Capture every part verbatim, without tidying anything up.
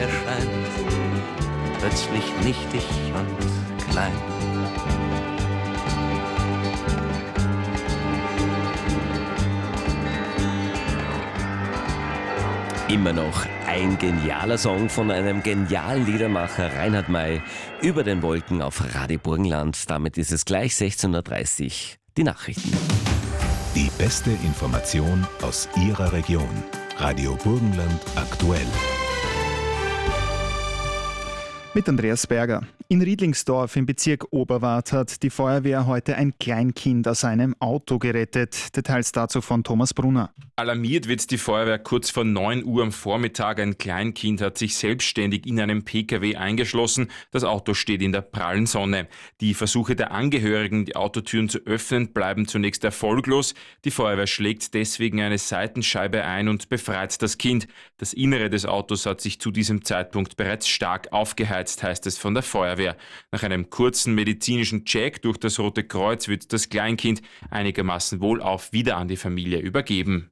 erscheint, plötzlich nichtig und klein. Immer noch ein genialer Song von einem genialen Liedermacher, Reinhard May, über den Wolken auf Radio Burgenland. Damit ist es gleich sechzehn Uhr dreißig. Die Nachrichten. Die beste Information aus Ihrer Region. Radio Burgenland aktuell. Mit Andreas Berger. In Riedlingsdorf im Bezirk Oberwart hat die Feuerwehr heute ein Kleinkind aus einem Auto gerettet. Details dazu von Thomas Brunner. Alarmiert wird die Feuerwehr kurz vor neun Uhr am Vormittag. Ein Kleinkind hat sich selbstständig in einem P K W eingeschlossen. Das Auto steht in der prallen Sonne. Die Versuche der Angehörigen, die Autotüren zu öffnen, bleiben zunächst erfolglos. Die Feuerwehr schlägt deswegen eine Seitenscheibe ein und befreit das Kind. Das Innere des Autos hat sich zu diesem Zeitpunkt bereits stark aufgeheizt, heißt es von der Feuerwehr. Nach einem kurzen medizinischen Check durch das Rote Kreuz wird das Kleinkind einigermaßen wohlauf wieder an die Familie übergeben.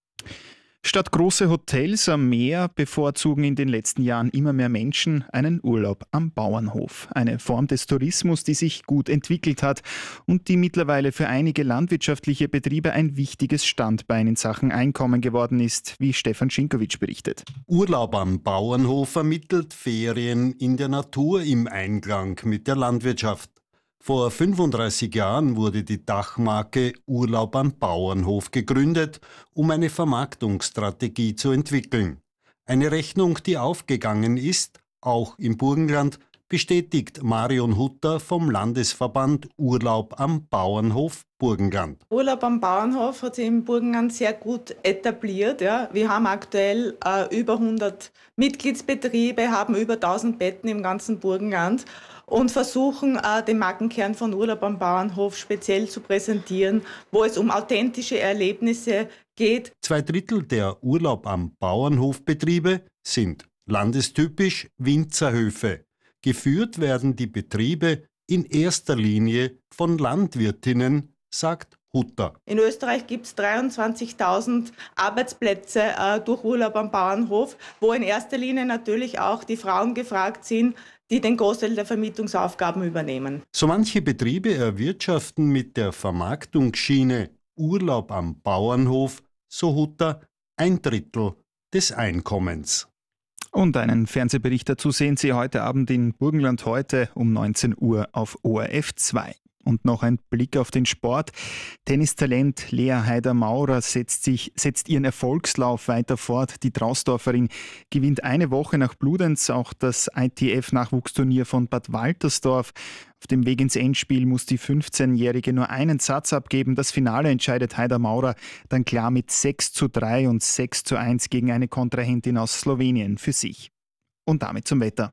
Statt große Hotels am Meer bevorzugen in den letzten Jahren immer mehr Menschen einen Urlaub am Bauernhof. Eine Form des Tourismus, die sich gut entwickelt hat und die mittlerweile für einige landwirtschaftliche Betriebe ein wichtiges Standbein in Sachen Einkommen geworden ist, wie Stefan Schinkowitsch berichtet. Urlaub am Bauernhof vermittelt Ferien in der Natur im Einklang mit der Landwirtschaft. Vor fünfunddreißig Jahren wurde die Dachmarke Urlaub am Bauernhof gegründet, um eine Vermarktungsstrategie zu entwickeln. Eine Rechnung, die aufgegangen ist, auch im Burgenland, bestätigt Marion Hutter vom Landesverband Urlaub am Bauernhof Burgenland. Urlaub am Bauernhof hat sich im Burgenland sehr gut etabliert. Ja. Wir haben aktuell äh, über hundert Mitgliedsbetriebe, haben über tausend Betten im ganzen Burgenland und versuchen, äh, den Markenkern von Urlaub am Bauernhof speziell zu präsentieren, wo es um authentische Erlebnisse geht. Zwei Drittel der Urlaub am Bauernhofbetriebe sind landestypisch Winzerhöfe. Geführt werden die Betriebe in erster Linie von Landwirtinnen, sagt Hutter. In Österreich gibt es dreiundzwanzigtausend Arbeitsplätze äh, durch Urlaub am Bauernhof, wo in erster Linie natürlich auch die Frauen gefragt sind, die den Großteil der Vermietungsaufgaben übernehmen. So manche Betriebe erwirtschaften mit der Vermarktungsschiene Urlaub am Bauernhof, so Hutter, ein Drittel des Einkommens. Und einen Fernsehbericht dazu sehen Sie heute Abend in Burgenland heute um neunzehn Uhr auf O R F zwei. Und noch ein Blick auf den Sport. Tennistalent Lea Haider-Maurer setzt, sich, setzt ihren Erfolgslauf weiter fort. Die Trausdorferin gewinnt eine Woche nach Bludenz auch das I T F-Nachwuchsturnier von Bad Waltersdorf. Auf dem Weg ins Endspiel muss die fünfzehnjährige nur einen Satz abgeben. Das Finale entscheidet Haider-Maurer dann klar mit sechs zu drei und sechs zu eins gegen eine Kontrahentin aus Slowenien für sich. Und damit zum Wetter.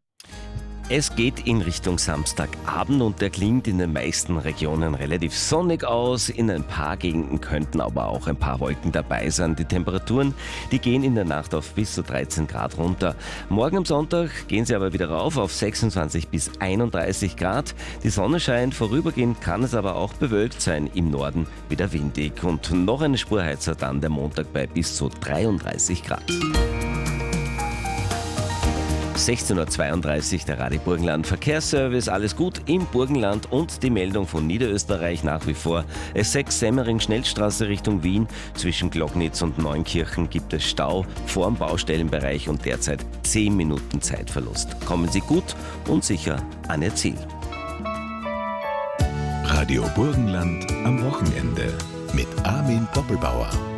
Es geht in Richtung Samstagabend und der klingt in den meisten Regionen relativ sonnig aus. In ein paar Gegenden könnten aber auch ein paar Wolken dabei sein. Die Temperaturen, die gehen in der Nacht auf bis zu dreizehn Grad runter. Morgen am Sonntag gehen sie aber wieder rauf auf sechsundzwanzig bis einunddreißig Grad. Die Sonne scheint, vorübergehend kann es aber auch bewölkt sein, im Norden wieder windig. Und noch eine Spurheizer dann der Montag bei bis zu dreiunddreißig Grad. sechzehn Uhr zweiunddreißig, der Radio Burgenland Verkehrsservice. Alles gut im Burgenland und die Meldung von Niederösterreich nach wie vor. S sechs Semmering Schnellstraße Richtung Wien. Zwischen Glocknitz und Neunkirchen gibt es Stau vor dem Baustellenbereich und derzeit zehn Minuten Zeitverlust. Kommen Sie gut und sicher an Ihr Ziel. Radio Burgenland am Wochenende mit Armin Doppelbauer.